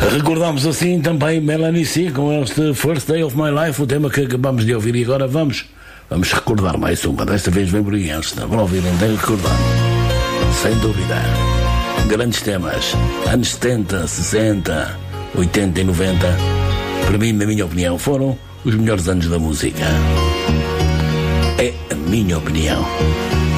Recordamos assim também Melanie C com este First Day of My Life, o tema que acabamos de ouvir, e agora vamos recordar mais uma, desta vez bem brilhante. Vamos ouvir então e recordar, sem dúvida, grandes temas, anos 70, 60, 80 e 90, para mim, na minha opinião, foram os melhores anos da música. É a minha opinião.